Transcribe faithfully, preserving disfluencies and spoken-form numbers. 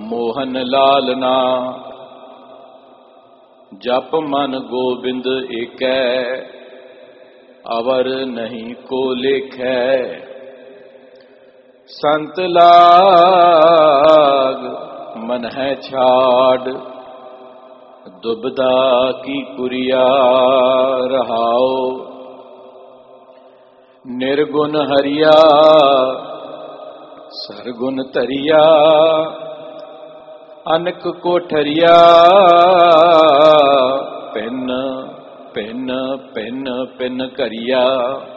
ਮੋਹਨ ਲਾਲਨਾ। ਜਪ ਮਨ ਗੋਬਿੰਦ ਏਕੈ, ਅਵਰ ਨਹੀਂ ਕੋ ਲੇਖੈ। ਸੰਤ ਲਾਗ ਮਨ ਹੈ ਛਾੜ, ਦੁਬਦਾ ਕੀ ਕੁਰੀਆ ਰਹਾਓ। ਨਿਰਗੁਣ ਹਰੀਆ ਸਰਗੁਣ ਧਰਿਆ, ਅਨਕ ਕੋਠਰੀਆ ਪਿੰਨ ਪਿੰਨ ਪਿੰਨ ਪਿੰਨ ਕਰੀਆ।